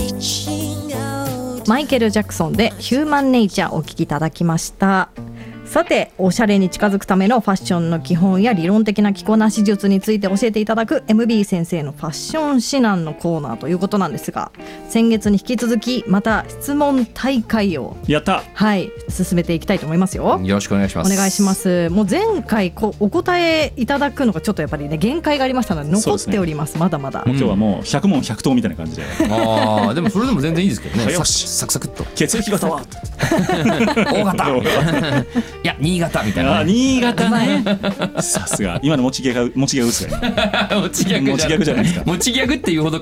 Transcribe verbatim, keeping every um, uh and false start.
マイケル・ジャクソンでヒューマンネイチャーお聴きいただきました。さて、おしゃれに近づくためのファッションの基本や理論的な着こなし術について教えていただく エムビー 先生のファッション指南のコーナーということなんですが、先月に引き続きまた質問大会をやったはい進めていきたいと思いますよ。 よろしくお願いします。 お願いします。もう前回こお答えいただくのがちょっとやっぱりね限界がありましたので残っております。まだまだもう今日はもうひゃく問ひゃく答みたいな感じで、 あでもそれでも全然いいですけどね。 よしサクサクっと血液型は大型いや新潟みたいな、ね、 あ新潟ねさすが今の持ちギャグ持ちギャグですよね持ちギャグ持ちギャグじゃないですか。 持ちギャグっていうほど